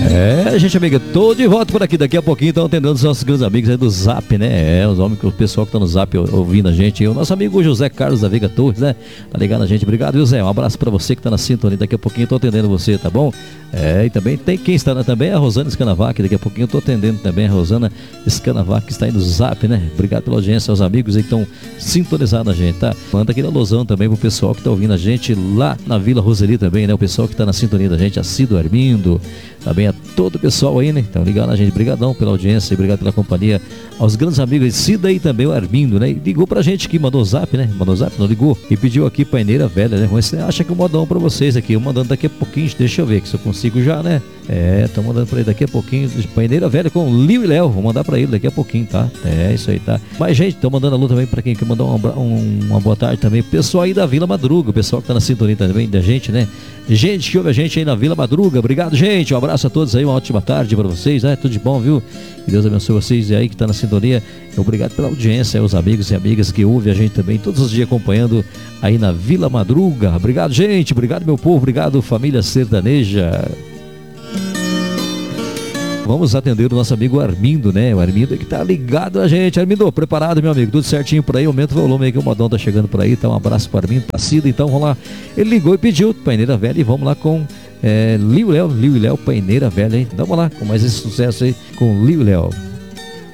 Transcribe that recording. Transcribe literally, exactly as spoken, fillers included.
É, gente amiga, tô de volta por aqui. Daqui a pouquinho estão atendendo os nossos grandes amigos aí do Zap, né? É, os homens, o pessoal que tá no Zap ouvindo a gente. E o nosso amigo José Carlos da Veiga Torres, né? Tá ligado a gente. Obrigado, José. Um abraço pra você que tá na sintonia. Daqui a pouquinho eu tô atendendo você, tá bom? É, e também tem quem está também é a Rosana Scanavac. Daqui a pouquinho eu tô atendendo também a Rosana Scanavac, que está aí no Zap, né? Obrigado pela audiência, aos amigos aí que estão sintonizados a gente, tá? Manda aqui na alusão também pro pessoal que tá ouvindo a gente lá na Vila Roseli também, né? O pessoal que tá na sintonia da gente, a Cido Armindo, também a todo o pessoal aí, né? Então ligado a gente, brigadão pela audiência, obrigado pela companhia, aos grandes amigos, Cida e também o Armindo, né? E ligou pra gente aqui, mandou zap, né? Mandou zap, não ligou? E pediu aqui paineira velha, né? Você acha que eu mandou um pra vocês aqui, eu mandando daqui a pouquinho, deixa eu ver que se eu consigo já, né? É, tô mandando pra ele daqui a pouquinho, paineira velha com Liu e Léo, vou mandar pra ele daqui a pouquinho, tá? É, isso aí, tá? Mas, gente, tô mandando alô também pra quem quer mandar uma, um, uma boa tarde também, pessoal aí da Vila Madruga, o pessoal que tá na sintonia também da gente, né? Gente que ouve a gente aí na Vila Madruga, obrigado, gente, um abraço a todos aí, uma ótima tarde pra vocês, né? Tudo de bom, viu? Que Deus abençoe vocês aí que tá na sintonia. Obrigado pela audiência, aos amigos e amigas que ouvem a gente também todos os dias acompanhando aí na Vila Madruga. Obrigado, gente, obrigado, meu povo, obrigado, família sertaneja. Vamos atender o nosso amigo Armindo, né? O Armindo que tá ligado a gente. Armindo, preparado, meu amigo? Tudo certinho por aí? Aumenta o volume aí que o modão tá chegando por aí. Então, um abraço para Armindo, pra Cida. Então, vamos lá. Ele ligou e pediu paineira velha e vamos lá com é, Liu e Léo. Liu e Léo, paineira velha, hein? Então, vamos lá com mais esse sucesso aí com Liu e Léo.